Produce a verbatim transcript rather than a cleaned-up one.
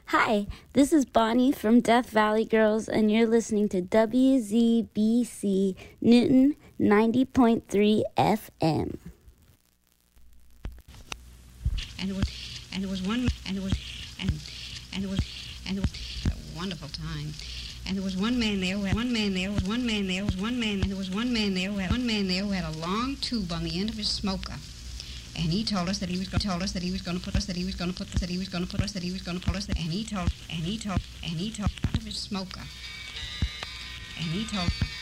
Hi, this is Bonnie from Death Valley Girls, and you're listening to W Z B C Newton ninety point three F M. And it was, and it was one, and it was, and, and it was, and it was a wonderful time. And there was one man there, who had, one man there, was one man there, was one man, and there was one man there, who had, one man there who had a long tube on the end of his smoker. And he told us that he was going to told us that he was going to put us that he was going to put us that he was going to put us that he was going to put us that and he told and he told and he told out of his smoker. And he told